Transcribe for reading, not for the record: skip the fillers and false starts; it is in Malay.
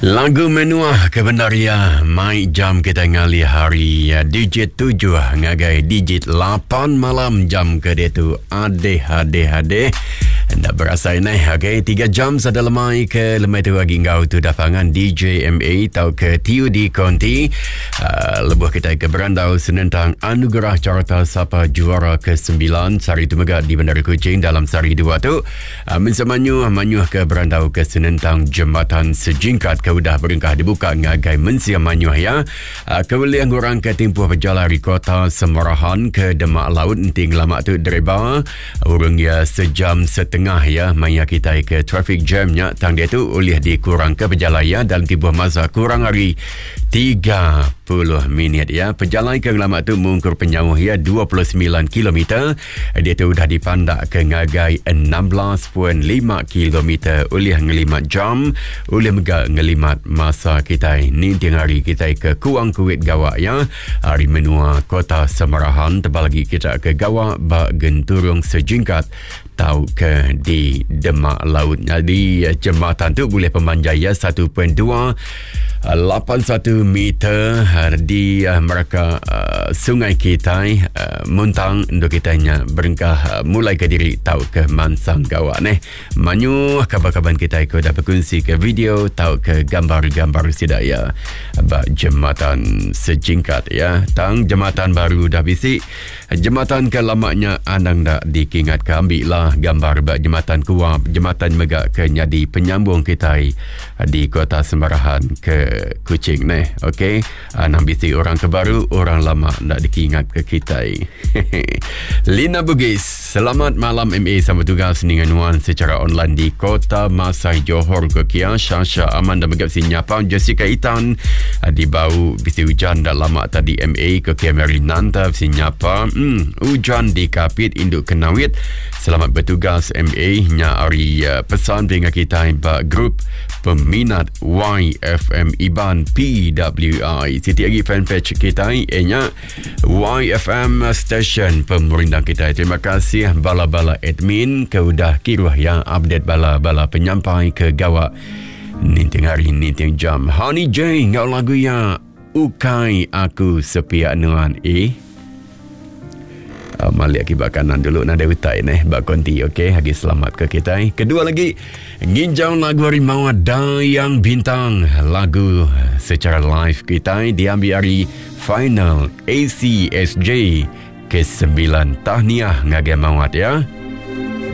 Lagu menuah kebenaria mai jam kita ngali hari digit 7 ngagai digit 8 malam jam ke dia tu ade ndak berasa ini okay 3 jam sada lemai ke lemai tu lagi ngau tu dafangan DJ MA tau ke TUD Konti lebuh kita ke berandau senentang anugerah carta sapa juara ke-9 Sari Tumegat di Bandar Kuching dalam Sari 2 tu manyuh ke berandau ke senentang jembatan sejingkat ke udah beringkah dibuka ngagai mensia manyuh ya kebelian orang ke tempoh berjalan di kota Semarahan ke Demak Laut enting lama tu dereba urung ya sejam setengah ya maya kita ke traffic jamnya tang dia tu oleh dikurang ke berjalan dalam tibuh masa kurang hari 30 minit ya perjalanan ke lama tu mengukur penyauh ya 29 km dia tu dah dipandak ke ngagai 16.5 km oleh ngelimat jam oleh megak ngelimat masa kita ni tiang hari kita ke Kuang Kuit Gawak ya hari menua kota Semarahan tebal lagi kita ke Gawak bak genturung sejingkat tau ke di Demak Laut di jembatan tu boleh pemanjaya 1.281 meter di mereka sungai kita muntang untuk kitanya berengkah mulai ke diri tau ke Mansang Gawak manyuh kabar-kabar kita ikut dah berkongsi ke video tau ke gambar-gambar sidaya bak jembatan sejingkat ya tang jembatan baru dah bisik jembatan ke lamaknya andang dah dikingat ke ambil lah gambar bak jembatan Kuap jembatan megak ke nyadi penyambung kita di kota Semarahan ke Kuching okey nang bisik orang kebaru orang lama nak dikingat ke kita Lina Bugis selamat malam MA sama tugas dengan Wan secara online di kota Masai Johor ke Kia Syasha Aman dan megap sinyapa Jessica Itan di bau bisik hujan dah lama tadi MA ke Kia Marinanta sinyapa hujan di Kapit Induk Kenawit selamat bertugas MA nya hari pesan dengan kita bak grup peminat YFM Iban PWI siti lagi fanpage kita nya YFM station pemerintah kita terima kasih bala-bala admin ke udah kiruh yang update bala-bala penyampai ke Gawak ninting hari ninting jam Honey J ngau lagu ya ukai aku sepiak nuan malik akibat kanan dulu nada utai bak konti okey lagi selamat ke kita kedua lagi nginjau lagu Harimau Dayang Bintang lagu secara live kita diambil hari final ACSJ ke-9 tahniah ngagai mawat ya